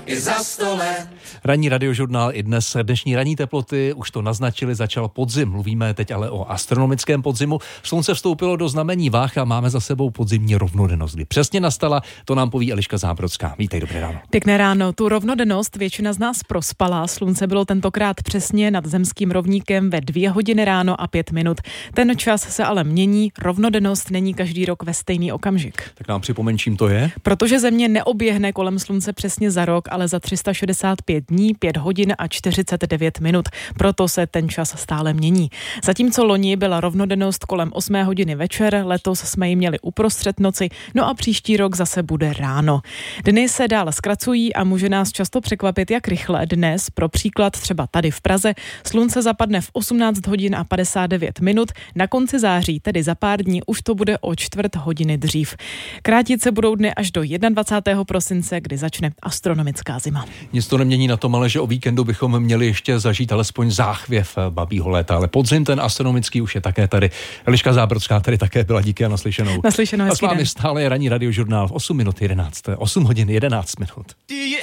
i za 100 let. Ranní radiožurnál i dnes. Dnešní ranní teploty už to naznačili, začal podzim. Mluvíme teď ale o astronomickém podzimu. Slunce vstoupilo do znamení Vah a máme za sebou podzimní rovnodennost. Kdy přesně nastala, to nám poví Eliška Zábrodská. Vítej, dobré ráno. Pěkné ráno. Tu rovnodennost většina z nás prospala. Slunce bylo tentokrát přesně nad zemským rovníkem ve 2 hodiny ráno a 5 minut. Ten čas se ale mění. Rovnodennost není každý rok ve stejný okamžik. Tak nám připomeň, čím to je? Protože Země neoběhne kolem Slunce přesně za rok, ale za 365 dní, 5 hodin a 49 minut. Proto se ten čas stále mění. Zatímco loni byla rovnodennost kolem 8 hodiny večer, letos jsme ji měli uprostřed noci, no a příští rok zase bude ráno. Dny se dál zkracují a může nás často překvapit, jak rychle dnes, pro příklad třeba tady v Praze, Slunce zapadne v 18 hodin a 59 minut, na konci září, tedy za pár dní, už to bude o 1/4 hodiny dřív. Krátit se budou dny až do 21. prosince, kdy začne astronomická zima. Nic to nemění na tom, ale že o víkendu bychom měli ještě zažít alespoň záchvěv babího léta, ale podzim ten astronomický už je také tady. Eliška Zábrodská tady také byla, díky a naslyšenou. Naslyšenou, a s vámi stále je ranní radiožurnál v 8 hodin 11 minut.